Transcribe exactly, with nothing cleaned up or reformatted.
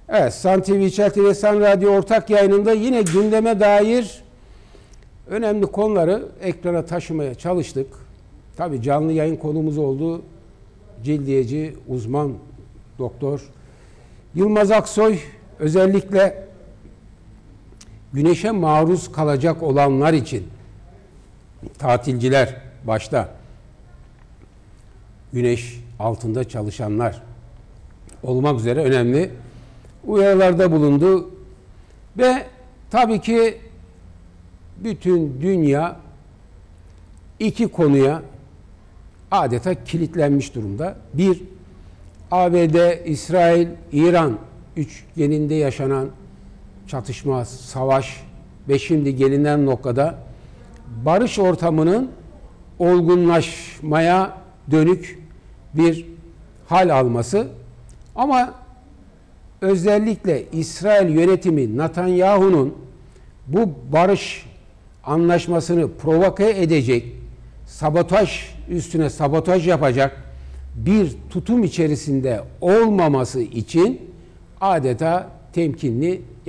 Evet, Sun T V, Çel T V, Sun Radyo ortak yayınında yine gündeme dair önemli konuları ekrana taşımaya çalıştık. Tabii canlı yayın konumuz oldu. Cildiyeci, uzman doktor Yılmaz Aksoy özellikle güneşe maruz kalacak olanlar için, tatilciler başta, güneş altında çalışanlar olmak üzere önemli uyarılarda bulundu. Ve tabii ki bütün dünya iki konuya adeta kilitlenmiş durumda. Bir, A B D, İsrail, İran üçgeninde yaşanan çatışma, savaş ve şimdi gelinen noktada barış ortamının olgunlaşmaya dönük bir hal alması. Ama özellikle İsrail yönetimi Netanyahu'nun bu barış anlaşmasını provoke edecek, sabotaj üstüne sabotaj yapacak bir tutum içerisinde olmaması için adeta temkinli